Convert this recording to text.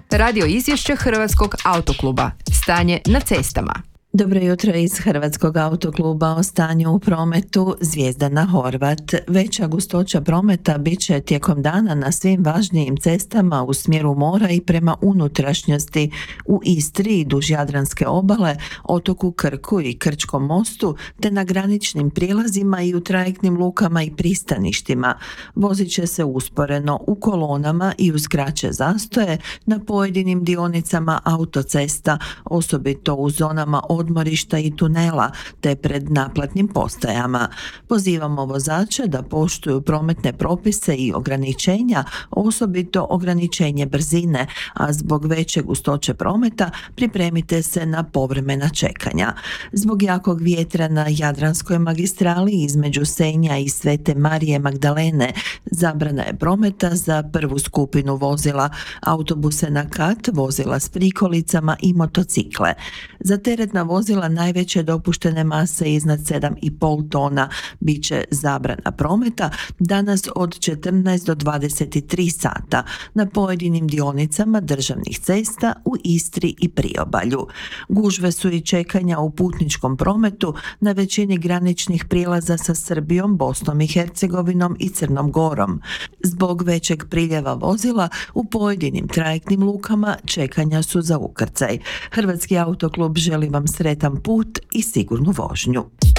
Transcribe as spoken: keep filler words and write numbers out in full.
Radio izvješće Hrvatskog autokluba. Stanje na cestama. Dobro jutro iz Hrvatskog autokluba o stanju u prometu. Zvjezdana Horvat. Veća gustoća prometa bit će tijekom dana na svim važnijim cestama u smjeru mora i prema unutrašnjosti u Istri i duž Jadranske obale, otoku Krku i Krčkom mostu, te na graničnim prijelazima i u trajektnim lukama i pristaništima. Vozit će se usporeno u kolonama i uz kraće zastoje na pojedinim dionicama autocesta, osobito u zonama odmorišta i tunela, te pred naplatnim postajama. Pozivamo vozače da poštuju prometne propise i ograničenja, osobito ograničenje brzine, a zbog veće gustoće prometa pripremite se na povremena čekanja. Zbog jakog vjetra na Jadranskoj magistrali između Senja i Svete Marije Magdalene zabrana je prometa za prvu skupinu vozila, autobuse na kat, vozila s prikolicama i motocikle. Za teretna vozila najveće dopuštene mase iznad sedam i pol tona bit će zabrana prometa danas od četrnaest do dvadeset tri sata na pojedinim dionicama državnih cesta u Istri i Priobalju. Gužve su i čekanja u putničkom prometu na većini graničnih prijelaza sa Srbijom, Bosnom i Hercegovinom i Crnom Gorom. Zbog većeg priljeva vozila u pojedinim trajektnim lukama čekanja su za ukrcaj. Hrvatski autoklub želi vam sretan put i sigurnu vožnju.